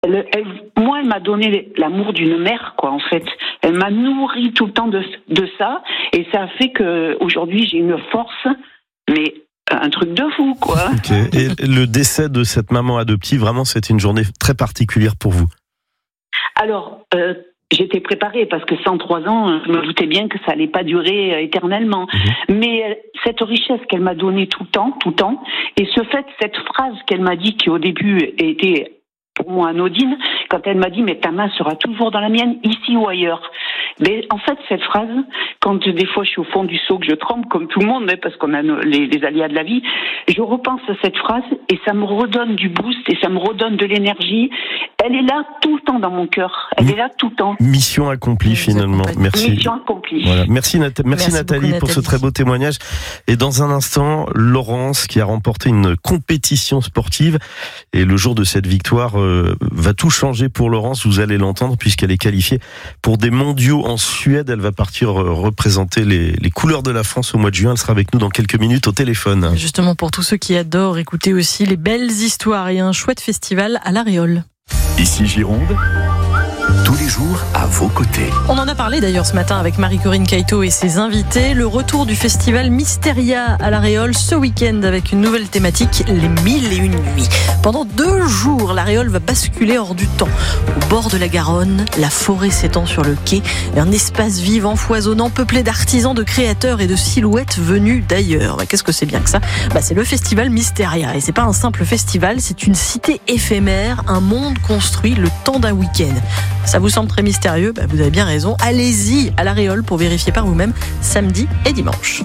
Moi, elle m'a donné l'amour d'une mère, quoi, en fait. Elle m'a nourri tout le temps de ça, et ça a fait que aujourd'hui j'ai une force, mais un truc de fou, quoi. Okay. Et le décès de cette maman adoptive, vraiment, c'était une journée très particulière pour vous. Alors, j'étais préparée parce que 103 ans, je me doutais bien que ça allait pas durer éternellement. Mais cette richesse qu'elle m'a donnée tout le temps, et cette phrase qu'elle m'a dit qui au début était pour moi anodine, quand elle m'a dit mais ta main sera toujours dans la mienne, ici ou ailleurs. Mais en fait, cette phrase, quand des fois je suis au fond du seau, que je tremble comme tout le monde, mais parce qu'on a les aléas de la vie, je repense à cette phrase et ça me redonne du boost et ça me redonne de l'énergie. Elle est là tout le temps dans mon cœur. Elle est là tout le temps. Mission accomplie finalement. Merci. Mission accomplie. Voilà. Merci Nathalie pour ce très beau témoignage. Et dans un instant, Laurence qui a remporté une compétition sportive. Et le jour de cette victoire va tout changer pour Laurence. Vous allez l'entendre puisqu'elle est qualifiée pour des mondiaux en Suède. Elle va partir représenter les couleurs de la France au mois de juin. Elle sera avec nous dans quelques minutes au téléphone. Justement pour tous ceux qui adorent écouter aussi les belles histoires. Il y a un chouette festival à l'Aréole. Ici Gironde, tous les jours à vos côtés. On en a parlé d'ailleurs ce matin avec Marie-Corinne Caïto et ses invités. Le retour du festival Mysteria à l'Aréole ce week-end avec une nouvelle thématique, les 1001 nuits. Pendant 2 jours, l'Aréole va basculer hors du temps. Au bord de la Garonne, la forêt s'étend sur le quai, un espace vivant, foisonnant, peuplé d'artisans, de créateurs et de silhouettes venues d'ailleurs. Mais qu'est-ce que c'est bien que ça ? C'est le festival Mysteria. Et c'est pas un simple festival, c'est une cité éphémère, un monde construit le temps d'un week-end. Ça vous semble très mystérieux ? Vous avez bien raison. Allez-y à l'Aréole pour vérifier par vous-même samedi et dimanche.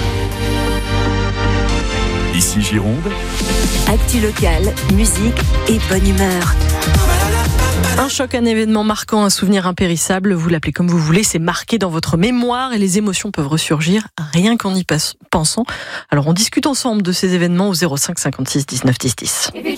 Ici Gironde. Actu locale, musique et bonne humeur. Un choc, un événement marquant, un souvenir impérissable, vous l'appelez comme vous voulez, c'est marqué dans votre mémoire et les émotions peuvent ressurgir rien qu'en y pensant. Alors on discute ensemble de ces événements au 05 56 19 10 10.